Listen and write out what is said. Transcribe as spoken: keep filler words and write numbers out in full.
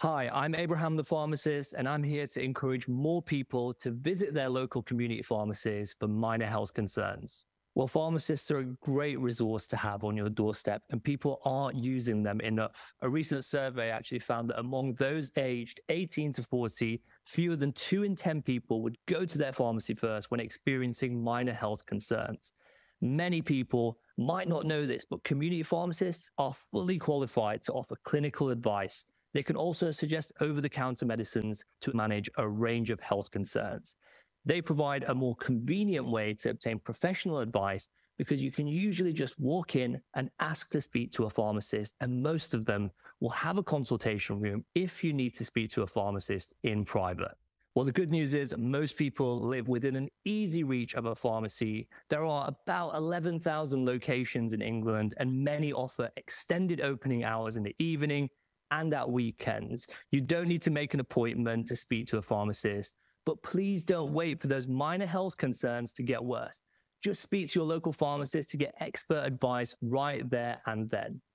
Hi, I'm Abraham the pharmacist, and I'm here to encourage more people to visit their local community pharmacies for minor health concerns. Well, pharmacists are a great resource to have on your doorstep, and people aren't using them enough. A recent survey actually found that among those aged eighteen to forty, fewer than two in ten people would go to their pharmacy first when experiencing minor health concerns. Many people might not know this, but community pharmacists are fully qualified to offer clinical advice. They can also suggest over the counter medicines to manage a range of health concerns. They provide a more convenient way to obtain professional advice because you can usually just walk in and ask to speak to a pharmacist, and most of them will have a consultation room if you need to speak to a pharmacist in private. Well, the good news is most people live within an easy reach of a pharmacy. There are about eleven thousand locations in England, and many offer extended opening hours in the evening and at weekends. You don't need to make an appointment to speak to a pharmacist, but please don't wait for those minor health concerns to get worse. Just speak to your local pharmacist to get expert advice right there and then.